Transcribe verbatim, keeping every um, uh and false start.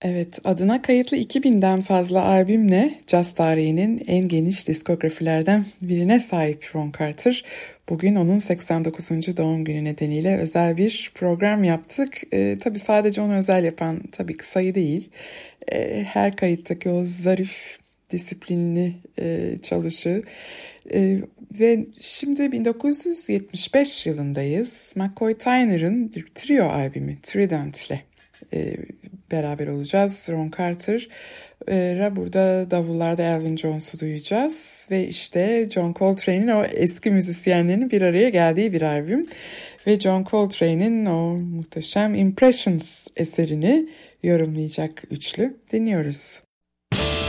Evet, adına kayıtlı iki binden fazla albümle caz tarihinin en geniş diskografilerden birine sahip Ron Carter. Bugün onun seksen dokuzuncu doğum günü nedeniyle özel bir program yaptık. Ee, tabii sadece onu özel yapan tabii ki sayı değil. Ee, her kayıttaki o zarif, disiplinli e, çalışı. Ee, ve şimdi bin dokuz yüz yetmiş beş yılındayız. McCoy Tyner'ın bir trio albümü Trident ile e, beraber olacağız. Ron Carter, e, burada davullarda Elvin Jones'u duyacağız ve işte John Coltrane'in o eski müzisyenlerin bir araya geldiği bir albüm ve John Coltrane'in o muhteşem Impressions eserini yorumlayacak üçlü dinliyoruz.